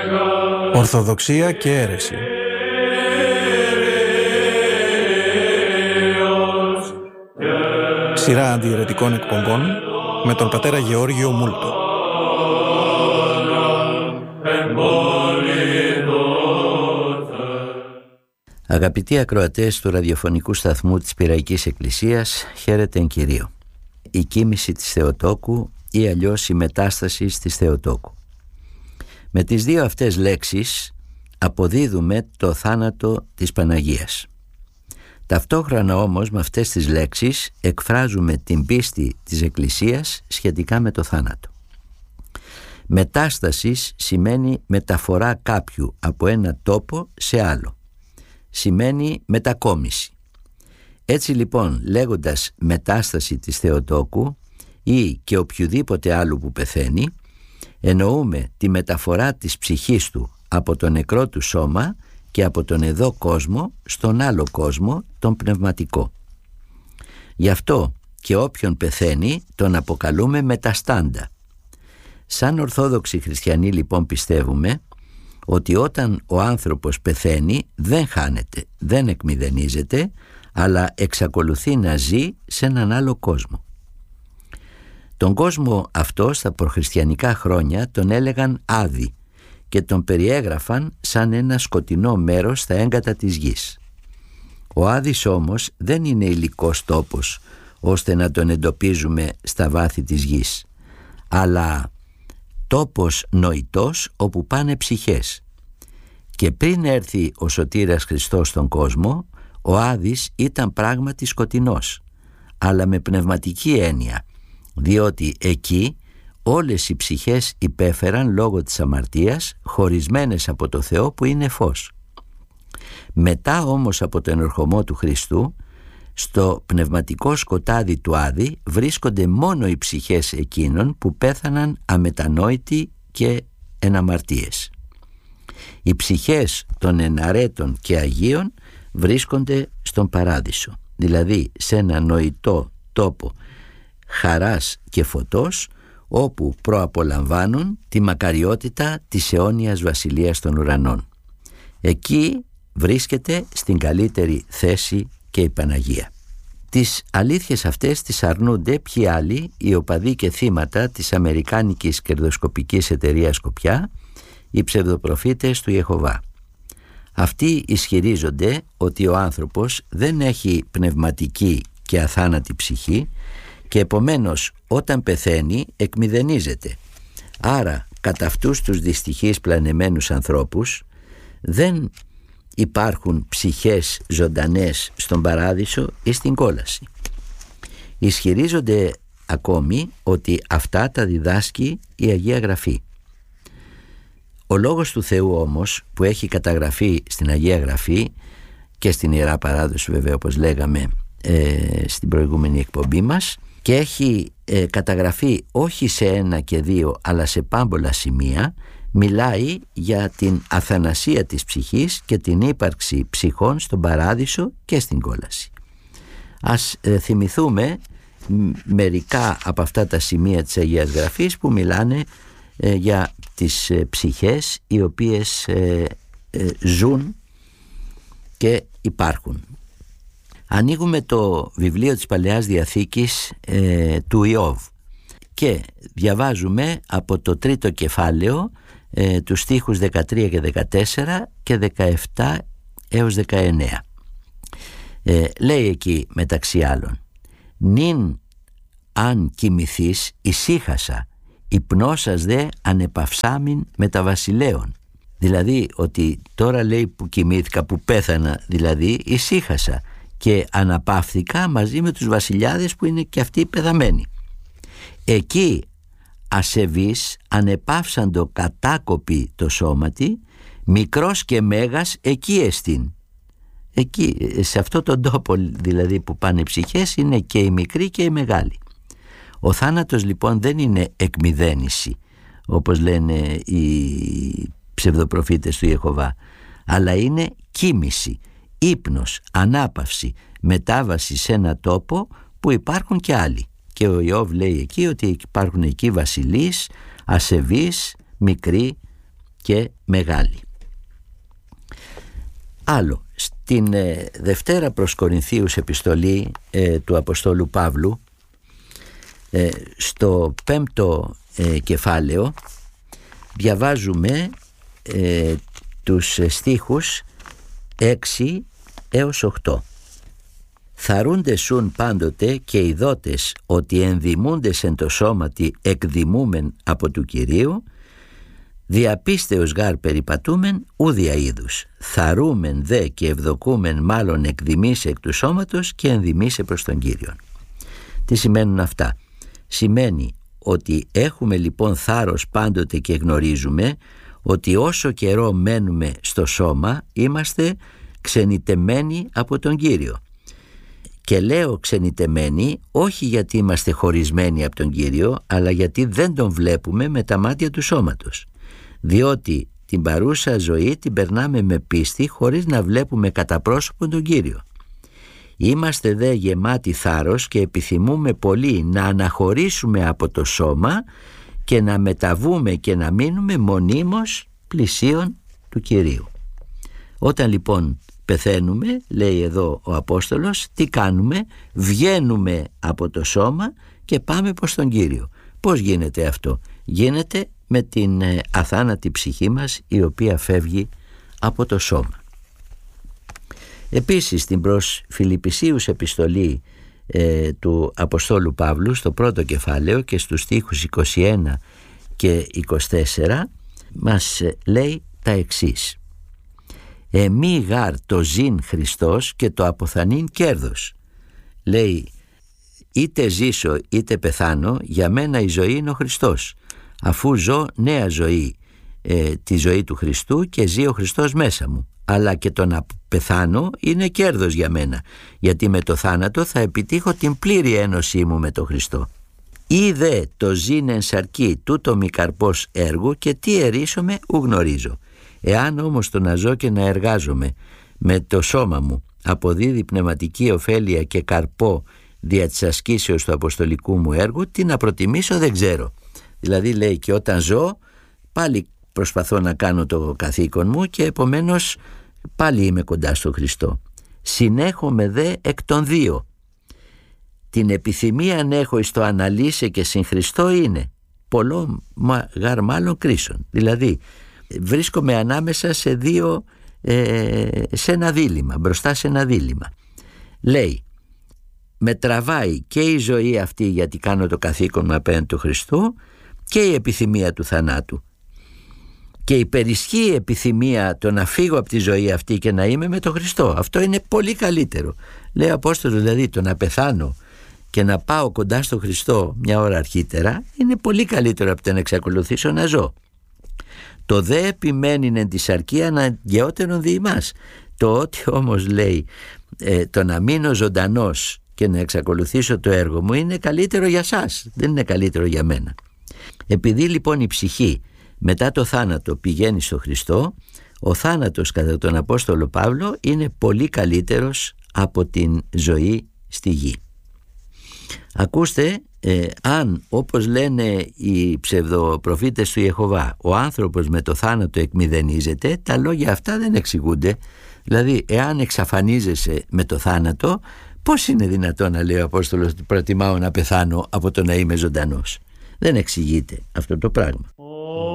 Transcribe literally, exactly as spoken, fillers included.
Ορθοδοξία και αίρεση. Σειρά αντιαιρετικών εκπομπών με τον πατέρα Γεώργιο Μούλτο. Αγαπητοί ακροατές του ραδιοφωνικού σταθμού της Πειραϊκής Εκκλησίας, χαίρετε εν Κυρίω. Η κοίμηση της Θεοτόκου ή αλλιώς η μετάσταση της Θεοτόκου. Με τις δύο αυτές λέξεις αποδίδουμε το θάνατο της Παναγίας. Ταυτόχρονα όμως με αυτές τις λέξεις εκφράζουμε την πίστη της Εκκλησίας σχετικά με το θάνατο. Μετάστασης σημαίνει μεταφορά κάποιου από ένα τόπο σε άλλο. Σημαίνει μετακόμιση. Έτσι λοιπόν, λέγοντας μετάσταση της Θεοτόκου ή και οποιοδήποτε άλλου που πεθαίνει, εννοούμε τη μεταφορά της ψυχής του από το νεκρό του σώμα και από τον εδώ κόσμο στον άλλο κόσμο, τον πνευματικό. Γι' αυτό και όποιον πεθαίνει τον αποκαλούμε μεταστάντα. Σαν Ορθόδοξοι Χριστιανοί λοιπόν πιστεύουμε ότι όταν ο άνθρωπος πεθαίνει δεν χάνεται, δεν εκμηδενίζεται, αλλά εξακολουθεί να ζει σε έναν άλλο κόσμο. Τον κόσμο αυτό στα προχριστιανικά χρόνια τον έλεγαν Άδη και τον περιέγραφαν σαν ένα σκοτεινό μέρος στα έγκατα της γης. Ο Άδης όμως δεν είναι υλικός τόπος ώστε να τον εντοπίζουμε στα βάθη της γης, αλλά τόπος νοητός όπου πάνε ψυχές. Και πριν έρθει ο Σωτήρας Χριστός στον κόσμο, ο Άδης ήταν πράγματι σκοτεινός, αλλά με πνευματική έννοια, διότι εκεί όλες οι ψυχές υπέφεραν λόγω της αμαρτίας, χωρισμένες από το Θεό που είναι φως. Μετά όμως από τον ερχομό του Χριστού, στο πνευματικό σκοτάδι του Άδη βρίσκονται μόνο οι ψυχές εκείνων που πέθαναν αμετανόητοι και εν αμαρτίες. Οι ψυχές των εναρέτων και αγίων βρίσκονται στον παράδεισο, δηλαδή σε ένα νοητό τόπο χαράς και φωτός, όπου προαπολαμβάνουν τη μακαριότητα της αιώνιας βασιλείας των ουρανών. Εκεί βρίσκεται στην καλύτερη θέση και η Παναγία. Τις αλήθειες αυτές τις αρνούνται ποιοι άλλοι, οι οπαδοί και θύματα της αμερικάνικης κερδοσκοπικής εταιρείας Σκοπιά, οι ψευδοπροφήτες του Ιεχωβά. Αυτοί ισχυρίζονται ότι ο άνθρωπος δεν έχει πνευματική και αθάνατη ψυχή και επομένως όταν πεθαίνει εκμηδενίζεται. Άρα κατά αυτούς τους δυστυχείς πλανεμένους ανθρώπους δεν υπάρχουν ψυχές ζωντανές στον παράδεισο ή στην κόλαση. Ισχυρίζονται ακόμη ότι αυτά τα διδάσκει η Αγία Γραφή. Ο Λόγος του Θεού όμως που έχει καταγραφεί στην Αγία Γραφή και στην Ιερά Παράδοση βέβαια όπως λέγαμε ε, στην προηγούμενη εκπομπή μας και έχει ε, καταγραφεί όχι σε ένα και δύο αλλά σε πάμπολα σημεία, μιλάει για την αθανασία της ψυχής και την ύπαρξη ψυχών στον παράδεισο και στην κόλαση. Ας ε, θυμηθούμε μερικά από αυτά τα σημεία της Αγίας Γραφής που μιλάνε ε, για τις ε, ψυχές οι οποίες ε, ε, ζουν και υπάρχουν. Ανοίγουμε το βιβλίο της Παλαιάς Διαθήκης ε, του Ιώβ και διαβάζουμε από το τρίτο κεφάλαιο ε, τους στίχους δεκατρία και δεκατέσσερα και δεκαεπτά έως δεκαεννέα. Ε, λέει εκεί μεταξύ άλλων: «Νυν αν κοιμηθείς ησύχασα, υπνώσας δε ανεπαυσάμην με τα βασιλέων». Δηλαδή ότι τώρα λέει που κοιμήθηκα, που πέθανα δηλαδή, ησύχασα και αναπαύθηκα μαζί με τους βασιλιάδες που είναι και αυτοί πεθαμένοι. Εκεί ασεβείς ανεπαύσαντο κατάκοπη το σώματι, μικρός και μέγας εκεί εστίν. Εκεί, σε αυτό τον τόπο δηλαδή που πάνε οι ψυχές, είναι και οι μικροί και οι μεγάλοι. Ο θάνατος λοιπόν δεν είναι εκμηδένιση όπως λένε οι ψευδοπροφήτες του Ιεχωβά, αλλά είναι κοίμηση, ύπνος, ανάπαυση, μετάβαση σε ένα τόπο που υπάρχουν και άλλοι. Και ο Ιώβ λέει εκεί ότι υπάρχουν εκεί βασιλείς, ασεβείς, μικροί και μεγάλη. Άλλο, στην ε, Δευτέρα προς Κορινθίους επιστολή ε, του Αποστόλου Παύλου, ε, στο πέμπτο ε, κεφάλαιο, διαβάζουμε ε, τους στίχους έξι έως οκτώ. «Θαρούνται σουν πάντοτε και οι δότες ότι ενδημούντες εν το σώματι εκδημούμεν από του Κυρίου, διαπίστεως γάρ περιπατούμεν ούδια είδους. Θαρούμεν δε και ευδοκούμεν μάλλον εκδημήσε εκ του σώματος και ενδημήσε προς τον Κύριον». Τι σημαίνουν αυτά? Σημαίνει ότι έχουμε λοιπόν θάρρος πάντοτε και γνωρίζουμε ότι όσο καιρό μένουμε στο σώμα είμαστε ξενιτεμένοι από τον Κύριο. Και λέω ξενιτεμένοι όχι γιατί είμαστε χωρισμένοι από τον Κύριο, αλλά γιατί δεν τον βλέπουμε με τα μάτια του σώματος. Διότι την παρούσα ζωή την περνάμε με πίστη χωρίς να βλέπουμε κατά πρόσωπον τον Κύριο. Είμαστε δε γεμάτοι θάρρος και επιθυμούμε πολύ να αναχωρήσουμε από το σώμα και να μεταβούμε και να μείνουμε μονίμως πλησίον του Κυρίου. Όταν λοιπόν πεθαίνουμε, λέει εδώ ο Απόστολος, τι κάνουμε? Βγαίνουμε από το σώμα και πάμε προς τον Κύριο. Πώς γίνεται αυτό? Γίνεται με την αθάνατη ψυχή μας, η οποία φεύγει από το σώμα. Επίσης στην προς Φιλιππισίους επιστολή ε, του Αποστόλου Παύλου, στο πρώτο κεφάλαιο και στους στίχους είκοσι ένα και είκοσι τέσσερα, μας λέει τα εξής: «Εμεί γάρ το ζήν Χριστός και το αποθανήν κέρδος». Λέει, είτε ζήσω είτε πεθάνω, για μένα η ζωή είναι ο Χριστός, αφού ζω νέα ζωή, ε, τη ζωή του Χριστού, και ζει ο Χριστός μέσα μου. Αλλά και το να πεθάνω είναι κέρδος για μένα, γιατί με το θάνατο θα επιτύχω την πλήρη ένωσή μου με τον Χριστό. «Ή δε το ζήν εν σαρκή τούτο μη καρπός έργου και τι ερίσομαι ου γνωρίζω». Εάν όμως το να ζω και να εργάζομαι με το σώμα μου αποδίδει πνευματική ωφέλεια και καρπό δια της ασκήσεως του αποστολικού μου έργου, τι να προτιμήσω δεν ξέρω. Δηλαδή λέει, και όταν ζω πάλι προσπαθώ να κάνω το καθήκον μου και επομένως πάλι είμαι κοντά στο Χριστό. «Συνέχομαι δε εκ των δύο. Την επιθυμία αν έχω εις το αναλύσε και συν Χριστό είναι πολλό γαρ μάλλον κρίσον». Δηλαδή βρίσκομαι ανάμεσα σε δύο, ε, σε ένα δίλημμα, μπροστά σε ένα δίλημμα. Λέει, με τραβάει και η ζωή αυτή γιατί κάνω το καθήκον μου απέναντι του Χριστού, και η επιθυμία του θανάτου. Και υπερισχύει η επιθυμία το να φύγω από τη ζωή αυτή και να είμαι με τον Χριστό. Αυτό είναι πολύ καλύτερο. Λέει ο Απόστολος, δηλαδή το να πεθάνω και να πάω κοντά στον Χριστό μια ώρα αρχίτερα είναι πολύ καλύτερο από το να εξακολουθήσω να ζω. Το δε επιμένει εν τη σαρκή αναγκαιότερον δι' ημάς. Το ότι όμως λέει ε, το να μείνω ζωντανός και να εξακολουθήσω το έργο μου είναι καλύτερο για σας, δεν είναι καλύτερο για μένα. Επειδή λοιπόν η ψυχή μετά το θάνατο πηγαίνει στο Χριστό, ο θάνατος κατά τον Απόστολο Παύλο είναι πολύ καλύτερος από την ζωή στη γη. Ακούστε, ε, αν όπως λένε οι ψευδοπροφήτες του Ιεχωβά ο άνθρωπος με το θάνατο εκμηδενίζεται, τα λόγια αυτά δεν εξηγούνται. Δηλαδή εάν εξαφανίζεσαι με το θάνατο, πώς είναι δυνατόν να λέει ο Απόστολος ότι προτιμάω να πεθάνω από το να είμαι ζωντανός? Δεν εξηγείται αυτό το πράγμα.